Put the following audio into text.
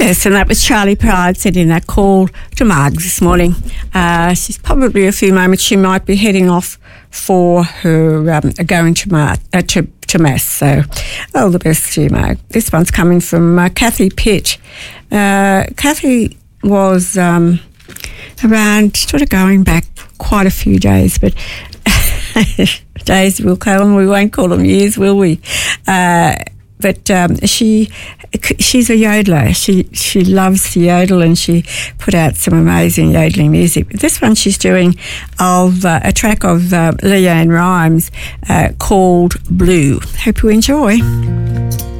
Yes, and that was Charlie Pride sending that call to Margs this morning. She's probably a few moments. She might be heading off for her going to Mass. So, all the best to you, Marg. This one's coming from Kathy Pitt. Kathy was around, sort of going back quite a few days, but days we'll call them. We won't call them years, will we? But she's a yodeler. She loves to yodel, and she put out some amazing yodeling music. But this one she's doing of a track of Leanne Rimes called Blue. Hope you enjoy.